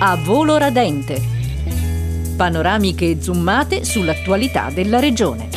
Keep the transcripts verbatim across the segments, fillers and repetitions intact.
A volo radente. Panoramiche zoomate sull'attualità della regione.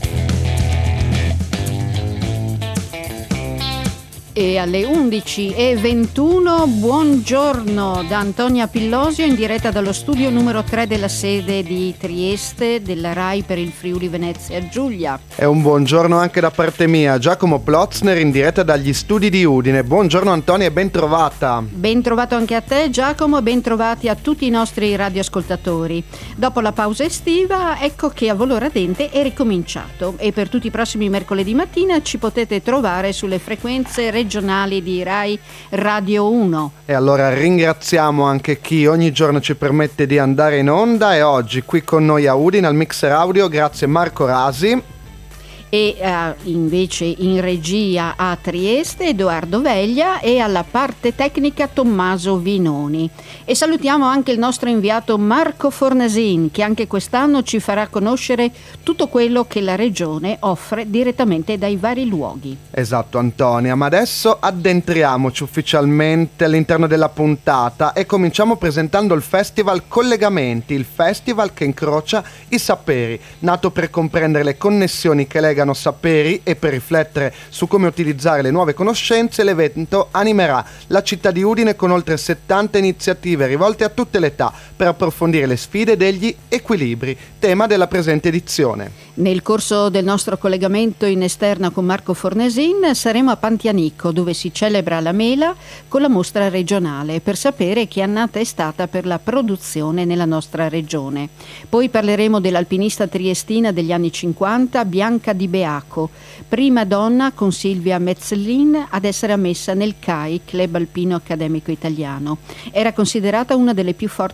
E alle undici e ventuno, buongiorno da Antonia Pillosio in diretta dallo studio numero tre della sede di Trieste della RAI per il Friuli Venezia Giulia. E un buongiorno anche da parte mia, Giacomo Plotzner in diretta dagli studi di Udine. Buongiorno Antonia e ben trovata. Ben trovato anche a te Giacomo e ben trovati a tutti i nostri radioascoltatori. Dopo la pausa estiva, ecco che A Volo Radente è ricominciato e per tutti i prossimi mercoledì mattina ci potete trovare sulle frequenze regionali regionali di RAI Radio uno. E allora ringraziamo anche chi ogni giorno ci permette di andare in onda e oggi qui con noi a Udine al mixer audio grazie Marco Rasi e uh, invece in regia a Trieste Edoardo Veglia e alla parte tecnica Tommaso Vinoni. E salutiamo anche il nostro inviato Marco Fornasin che anche quest'anno ci farà conoscere tutto quello che la regione offre direttamente dai vari luoghi. Esatto Antonia, ma adesso addentriamoci ufficialmente all'interno della puntata e cominciamo presentando il Festival Collegamenti, il festival che incrocia i saperi, nato per comprendere le connessioni che legano saperi e per riflettere su come utilizzare le nuove conoscenze. L'evento animerà la città di Udine con oltre settanta iniziative rivolte a tutte le età per approfondire le sfide degli equilibri, tema della presente edizione. Nel corso del nostro collegamento in esterna con Marco Fornesin saremo a Pantianico dove si celebra la mela con la mostra regionale per sapere che annata è stata per la produzione nella nostra regione. Poi parleremo dell'alpinista triestina degli anni cinquanta Bianca Di Beaco, prima donna con Silvia Metzlin ad essere ammessa nel C A I, Club Alpino Accademico Italiano. Era considerata una delle più forti